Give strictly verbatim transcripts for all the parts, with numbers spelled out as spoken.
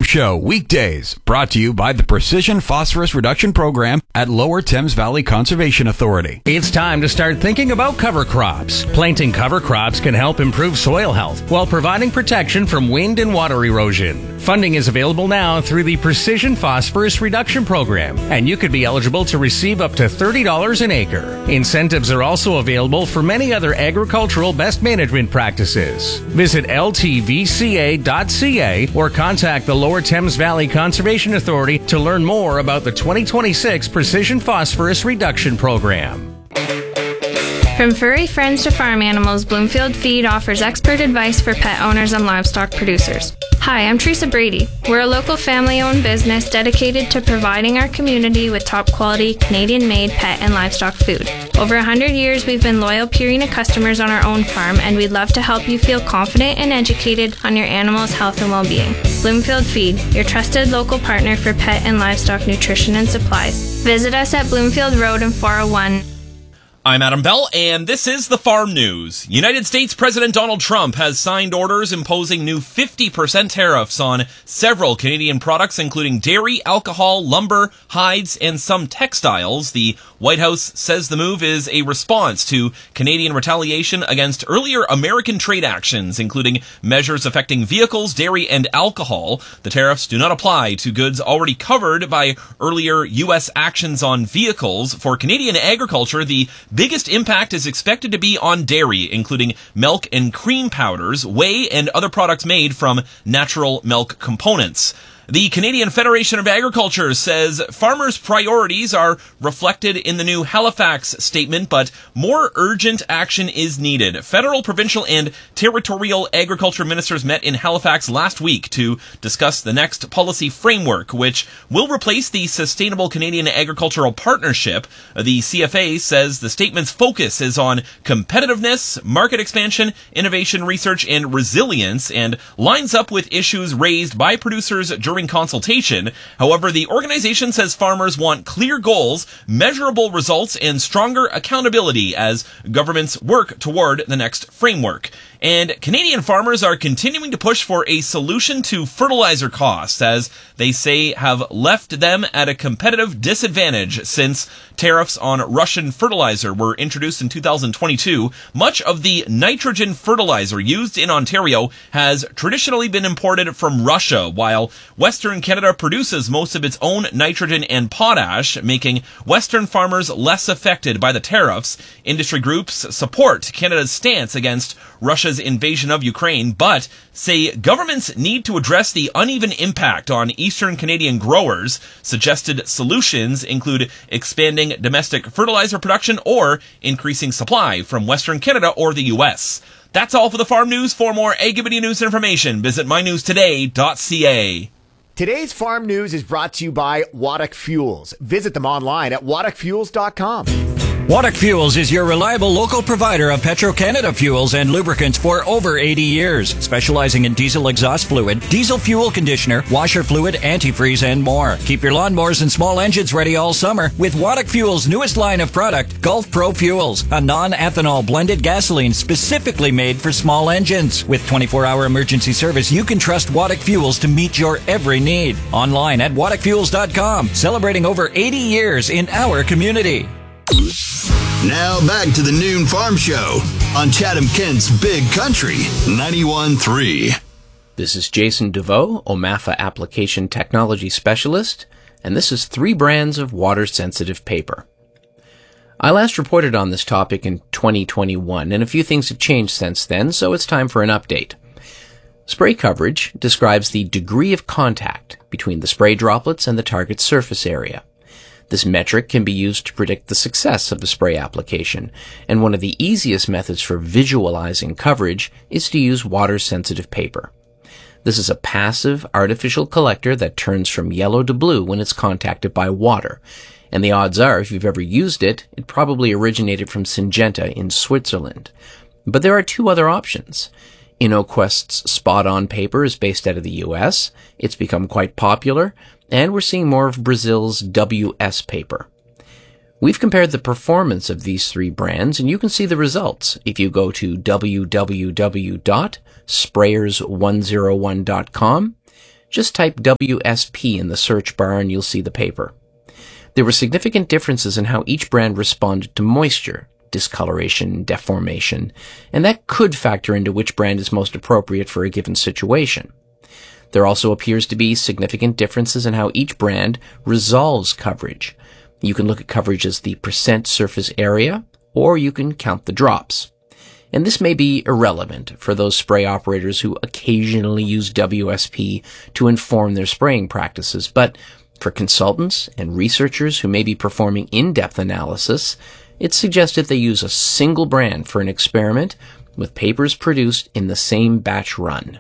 Show, weekdays, brought to you by the Precision Phosphorus Reduction Program at Lower Thames Valley Conservation Authority. It's time to start thinking about cover crops. Planting cover crops can help improve soil health while providing protection from wind and water erosion. Funding is available now through the Precision Phosphorus Reduction Program, and you could be eligible to receive up to thirty dollars an acre. Incentives are also available for many other agricultural best management practices. Visit L T V C A dot C A or contact the Lower Thames Valley Conservation Authority to learn more about the twenty twenty-six Precision Phosphorus Reduction Program. From furry friends to farm animals, Bloomfield Feed offers expert advice for pet owners and livestock producers. Hi, I'm Teresa Brady. We're a local family-owned business dedicated to providing our community with top-quality, Canadian-made pet and livestock food. Over one hundred years, we've been loyal Purina customers on our own farm, and we'd love to help you feel confident and educated on your animal's health and well-being. Bloomfield Feed, your trusted local partner for pet and livestock nutrition and supplies. Visit us at Bloomfield Road in four oh one. I'm Adam Bell, and this is the Farm News. United States President Donald Trump has signed orders imposing new fifty percent tariffs on several Canadian products, including dairy, alcohol, lumber, hides, and some textiles. The White House says the move is a response to Canadian retaliation against earlier American trade actions, including measures affecting vehicles, dairy, and alcohol. The tariffs do not apply to goods already covered by earlier U S actions on vehicles. For Canadian agriculture, the biggest impact is expected to be on dairy, including milk and cream powders, whey, and other products made from natural milk components. The Canadian Federation of Agriculture says farmers' priorities are reflected in the new Halifax statement, but more urgent action is needed. Federal, provincial, and territorial agriculture ministers met in Halifax last week to discuss the next policy framework, which will replace the Sustainable Canadian Agricultural Partnership. The C F A says the statement's focus is on competitiveness, market expansion, innovation, research, and resilience, and lines up with issues raised by producers during consultation. However, the organization says farmers want clear goals, measurable results, and stronger accountability as governments work toward the next framework. And Canadian farmers are continuing to push for a solution to fertilizer costs, as they say have left them at a competitive disadvantage since tariffs on Russian fertilizer were introduced in two thousand twenty-two. Much of the nitrogen fertilizer used in Ontario has traditionally been imported from Russia, while Western Canada produces most of its own nitrogen and potash, making Western farmers less affected by the tariffs. Industry groups support Canada's stance against Russia's invasion of Ukraine, but say governments need to address the uneven impact on Eastern Canadian growers. Suggested solutions include expanding domestic fertilizer production or increasing supply from Western Canada or the U S. That's all for the Farm News. For more Agriculture news and information, visit my news today dot c a. Today's Farm News is brought to you by Waddock Fuels. Visit them online at waddock fuels dot com. Waddock Fuels is your reliable local provider of Petro-Canada fuels and lubricants for over eighty years, specializing in diesel exhaust fluid, diesel fuel conditioner, washer fluid, antifreeze, and more. Keep your lawnmowers and small engines ready all summer with Waddock Fuels' newest line of product, Gulf Pro Fuels, a non-ethanol blended gasoline specifically made for small engines. With twenty-four hour emergency service, you can trust Waddock Fuels to meet your every need. Online at waddock fuels dot com, celebrating over eighty years in our community. Now back to the Noon Farm Show on Chatham-Kent's Big Country ninety-one point three. This is Jason DeVoe, O M A F A Application Technology Specialist, and this is three brands of water-sensitive paper. I last reported on this topic in twenty twenty-one, and a few things have changed since then, so it's time for an update. Spray coverage describes the degree of contact between the spray droplets and the target surface area. This metric can be used to predict the success of the spray application, and one of the easiest methods for visualizing coverage is to use water-sensitive paper. This is a passive, artificial collector that turns from yellow to blue when it's contacted by water, and the odds are, if you've ever used it, it probably originated from Syngenta in Switzerland. But there are two other options. InnoQuest's Spot-On paper is based out of the U S. It's become quite popular, and we're seeing more of Brazil's W S paper. We've compared the performance of these three brands, and you can see the results if you go to w w w dot sprayers one oh one dot com, Just type W S P in the search bar and you'll see the paper. There were significant differences in how each brand responded to moisture, discoloration, deformation, and that could factor into which brand is most appropriate for a given situation. There also appears to be significant differences in how each brand resolves coverage. You can look at coverage as the percent surface area, or you can count the drops. And this may be irrelevant for those spray operators who occasionally use W S P to inform their spraying practices, but for consultants and researchers who may be performing in-depth analysis, it's suggested they use a single brand for an experiment with papers produced in the same batch run.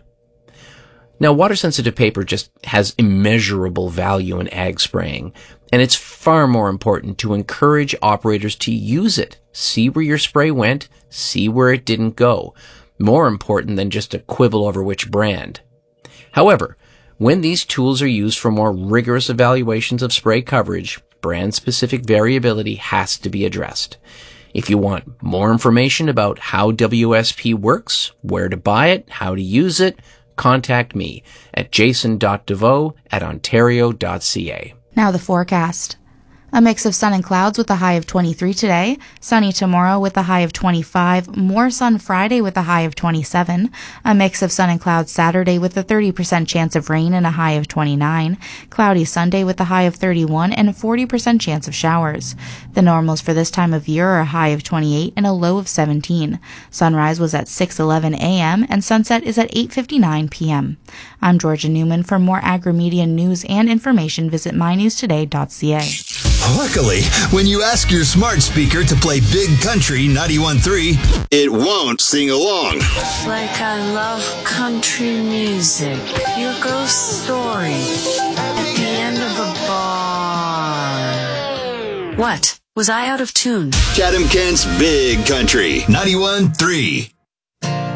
Now, water-sensitive paper just has immeasurable value in ag spraying, and it's far more important to encourage operators to use it. See where your spray went, see where it didn't go. More important than just a quibble over which brand. However, when these tools are used for more rigorous evaluations of spray coverage, brand-specific variability has to be addressed. If you want more information about how W S P works, where to buy it, how to use it, contact me at jason dot deveau at ontario dot c a. Now the forecast. A mix of sun and clouds with a high of twenty-three today, sunny tomorrow with a high of twenty-five, more sun Friday with a high of twenty-seven, a mix of sun and clouds Saturday with a thirty percent chance of rain and a high of twenty-nine, cloudy Sunday with a high of thirty-one and a forty percent chance of showers. The normals for this time of year are a high of twenty-eight and a low of seventeen. Sunrise was at six eleven a.m. and sunset is at eight fifty-nine p.m. I'm Georgia Newman. For more agri-media news and information, visit my news today dot c a. Luckily, when you ask your smart speaker to play Big Country ninety-one point three, it won't sing along. Like I love country music. Here goes story at the end of a bar. What? Was I out of tune? Chatham Kent's Big Country ninety-one point three.